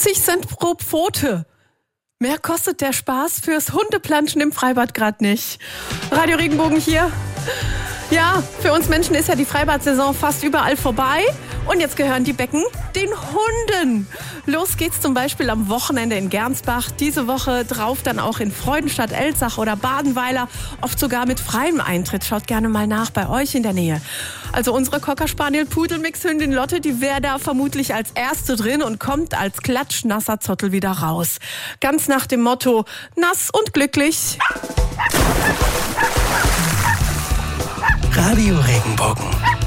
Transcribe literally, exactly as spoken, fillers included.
fünfzig Cent pro Pfote. Mehr kostet der Spaß fürs Hundeplanschen im Freibad gerade nicht. Radio Regenbogen hier. Ja, für uns Menschen ist ja die Freibad-Saison fast überall vorbei. Und jetzt gehören die Becken den Hunden. Los geht's zum Beispiel am Wochenende in Gernsbach. Diese Woche drauf dann auch in Freudenstadt, Elzach oder Badenweiler. Oft sogar mit freiem Eintritt. Schaut gerne mal nach bei euch in der Nähe. Also unsere Cocker Spaniel Pudelmix-Hündin Lotte, die wäre da vermutlich als erste drin und kommt als klatschnasser Zottel wieder raus. Ganz nach dem Motto, nass und glücklich. Radio Regenbogen.